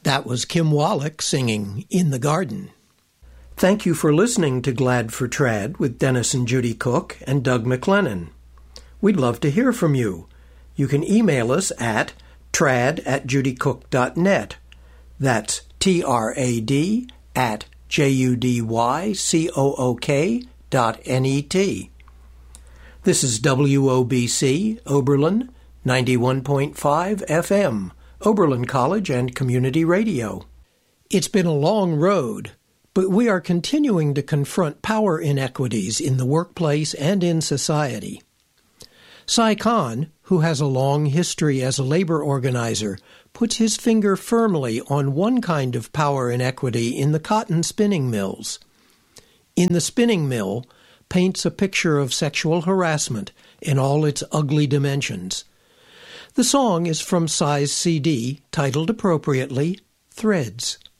That was Kim Wallach singing In the Garden. Thank you for listening to Glad for Trad with Dennis and Judy Cook and Doug McLennan. We'd love to hear from you. You can email us at trad@judycook.net. That's trad@judycook.net. This is WOBC, Oberlin, 91.5 FM, Oberlin College and Community Radio. It's been a long road, but we are continuing to confront power inequities in the workplace and in society. Cy Kahn, who has a long history as a labor organizer, puts his finger firmly on one kind of power inequity in the cotton spinning mills. In the Spinning Mill paints a picture of sexual harassment in all its ugly dimensions. The song is from Cy's CD, titled appropriately, Threads.